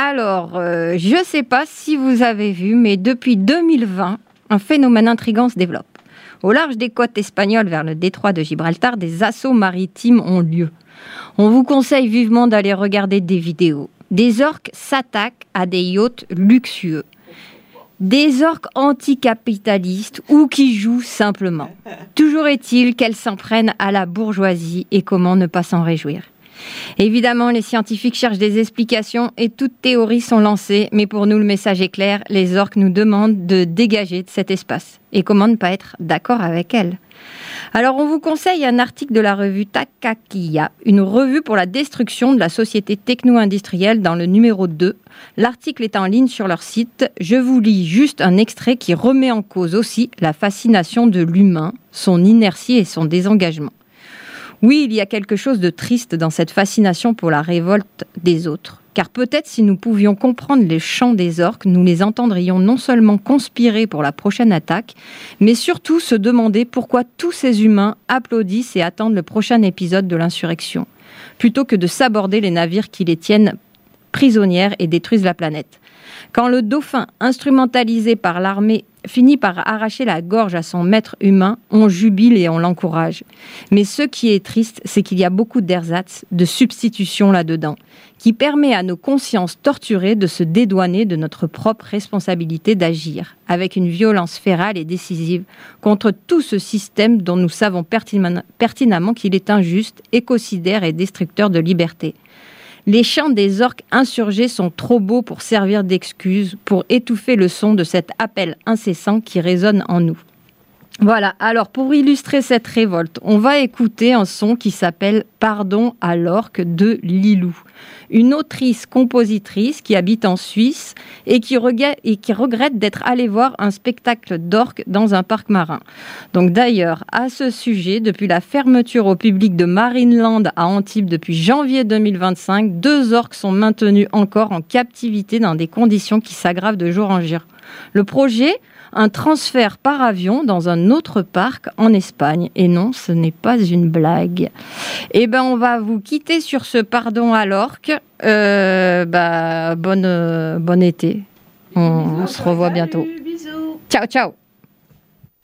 Alors, je ne sais pas si vous avez vu, mais depuis 2020, un phénomène intriguant se développe. Au large des côtes espagnoles vers le détroit de Gibraltar, des assauts maritimes ont lieu. On vous conseille vivement d'aller regarder des vidéos. Des orques s'attaquent à des yachts luxueux. Des orques anticapitalistes ou qui jouent simplement. Toujours est-il qu'elles s'en prennent à la bourgeoisie et comment ne pas s'en réjouir. Évidemment, les scientifiques cherchent des explications et toutes théories sont lancées, mais pour nous, le message est clair, les orques nous demandent de dégager de cet espace. Et comment ne pas être d'accord avec elles ? Alors, on vous conseille un article de la revue Takakia, une revue pour la destruction de la société techno-industrielle dans le numéro 2. L'article est en ligne sur leur site. Je vous lis juste un extrait qui remet en cause aussi la fascination de l'humain, son inertie et son désengagement. Oui, il y a quelque chose de triste dans cette fascination pour la révolte des autres. Car peut-être si nous pouvions comprendre les chants des orques, nous les entendrions non seulement conspirer pour la prochaine attaque, mais surtout se demander pourquoi tous ces humains applaudissent et attendent le prochain épisode de l'insurrection, plutôt que de saborder les navires qui les tiennent prisonnières et détruisent la planète. Quand le dauphin, instrumentalisé par l'armée, finit par arracher la gorge à son maître humain, on jubile et on l'encourage. Mais ce qui est triste, c'est qu'il y a beaucoup d'ersatz, de substitution là-dedans, qui permet à nos consciences torturées de se dédouaner de notre propre responsabilité d'agir, avec une violence férale et décisive, contre tout ce système dont nous savons pertinemment qu'il est injuste, écocidaire et destructeur de liberté. Les chants des orques insurgés sont trop beaux pour servir d'excuse, pour étouffer le son de cet appel incessant qui résonne en nous. Voilà, alors pour illustrer cette révolte, on va écouter un son qui s'appelle « Pardon à l'orque » de Lilou, une autrice-compositrice qui habite en Suisse et qui regrette d'être allée voir un spectacle d'orques dans un parc marin. Donc d'ailleurs, à ce sujet, depuis la fermeture au public de Marineland à Antibes depuis janvier 2025, 2 orques sont maintenus encore en captivité dans des conditions qui s'aggravent de jour en jour. Le projet, un transfert par avion dans un autre parc en Espagne. Et non, ce n'est pas une blague. Eh ben, on va vous quitter sur ce pardon à l'orque. Bon été. On se revoit bientôt. Bisous. Ciao, ciao.